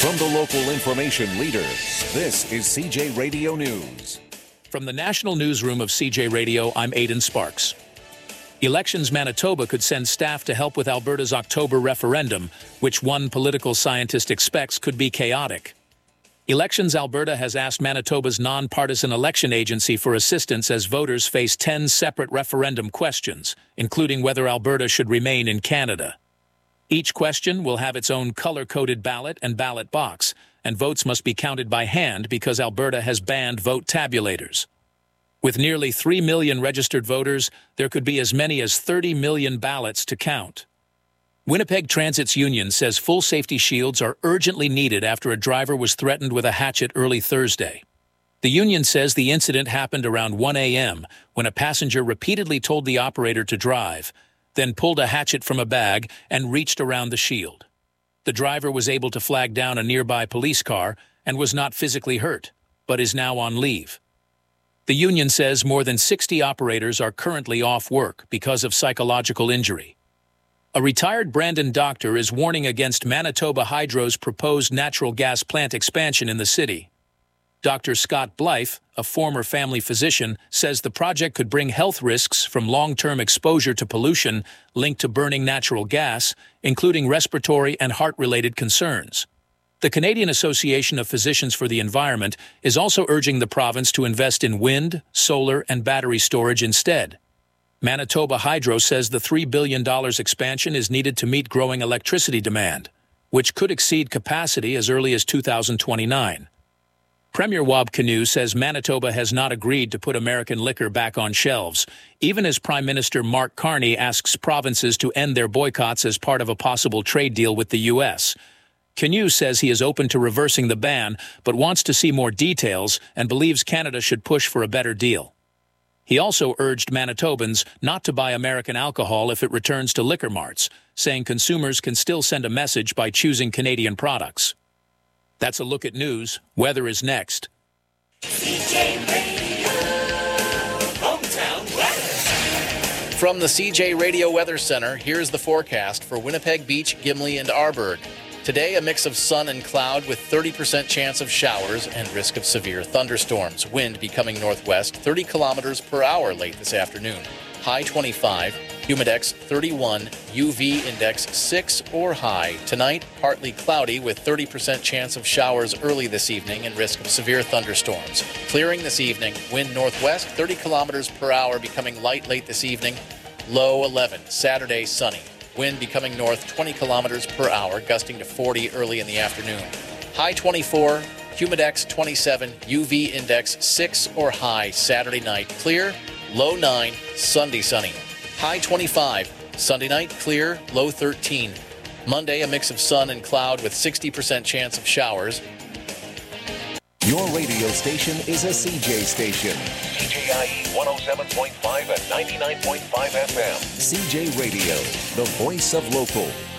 From the local information leader, this is CJ Radio News. From the National Newsroom of CJ Radio, I'm Aidan Sparks. Elections Manitoba could send staff to help with Alberta's October referendum, which one political scientist expects could be chaotic. Elections Alberta has asked Manitoba's nonpartisan election agency for assistance as voters face 10 separate referendum questions, including whether Alberta should remain in Canada. Each question will have its own color-coded ballot and ballot box, and votes must be counted by hand because Alberta has banned vote tabulators. With nearly 3 million registered voters, there could be as many as 30 million ballots to count. Winnipeg Transit's union says full safety shields are urgently needed after a driver was threatened with a hatchet early Thursday. The union says the incident happened around 1 a.m. when a passenger repeatedly told the operator to drive, then pulled a hatchet from a bag and reached around the shield. The driver was able to flag down a nearby police car and was not physically hurt, but is now on leave. The union says more than 60 operators are currently off work because of psychological injury. A retired Brandon doctor is warning against Manitoba Hydro's proposed natural gas plant expansion in the city. Dr. Scott Blythe, a former family physician, says the project could bring health risks from long-term exposure to pollution linked to burning natural gas, including respiratory and heart-related concerns. The Canadian Association of Physicians for the Environment is also urging the province to invest in wind, solar, and battery storage instead. Manitoba Hydro says the $3 billion expansion is needed to meet growing electricity demand, which could exceed capacity as early as 2029. Premier Wab Kinew says Manitoba has not agreed to put American liquor back on shelves, even as Prime Minister Mark Carney asks provinces to end their boycotts as part of a possible trade deal with the U.S. Kinew says he is open to reversing the ban, but wants to see more details and believes Canada should push for a better deal. He also urged Manitobans not to buy American alcohol if it returns to liquor marts, saying consumers can still send a message by choosing Canadian products. That's a look at news. Weather is next. CJ Radio, hometown weather. From the CJ Radio Weather Center, here's the forecast for Winnipeg Beach, Gimli, and Arborg. Today, a mix of sun and cloud with 30% chance of showers and risk of severe thunderstorms. Wind becoming northwest, 30 kilometers per hour late this afternoon. High 25, humidex 31, UV index 6 or high. Tonight, partly cloudy with 30% chance of showers early this evening and risk of severe thunderstorms. Clearing this evening, wind northwest, 30 kilometers per hour becoming light late this evening. Low 11, Saturday sunny. Wind becoming north 20 kilometers per hour, gusting to 40 early in the afternoon. High 24, humidex 27, UV index 6 or high. Saturday night clear, low 9, Sunday sunny. High 25, Sunday night clear, low 13. Monday a mix of sun and cloud with 60% chance of showers. Your radio station is a CJ station. CJIE 107.5 and 99.5 FM. CJ Radio, the voice of local.